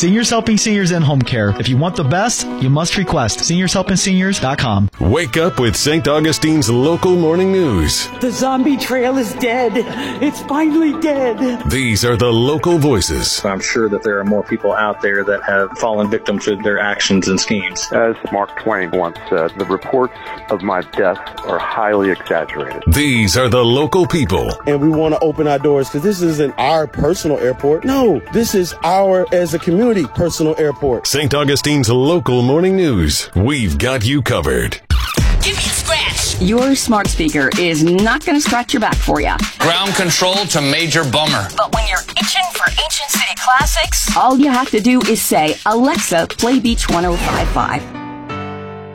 Seniors Helping Seniors and Home Care. If you want the best, you must request seniorshelpingseniors.com. Wake up with St. Augustine's local morning news. The zombie trail is dead. It's finally dead. These are the local voices. I'm sure that there are more people out there that have fallen victim to their actions and schemes. As Mark Twain once said, the reports of my death are highly exaggerated. These are the local people. And we want to open our doors because this isn't our personal airport. No, this is our, as a community, personal airport. St. Augustine's local morning news. We've got you covered. Give me a scratch. Your smart speaker is not going to scratch your back for you. Ground control to Major Bummer. But when you're itching for ancient city classics, all you have to do is say, Alexa, play Beach 105.5.